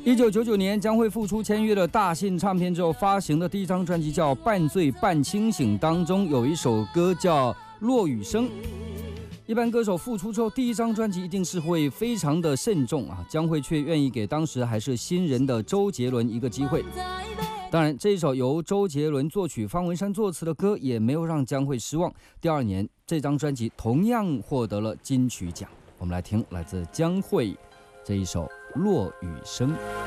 1999年，江蕙复出签约了大信唱片之后发行的第一张专辑叫《半醉半清醒》，当中有一首歌叫《落雨声》。一般歌手复出之后，第一张专辑一定是会非常的慎重啊，江蕙却愿意给当时还是新人的周杰伦一个机会。当然，这一首由周杰伦作曲、方文山作词的歌也没有让江蕙失望。第二年，这张专辑同样获得了金曲奖。我们来听来自江蕙这一首《落雨声》。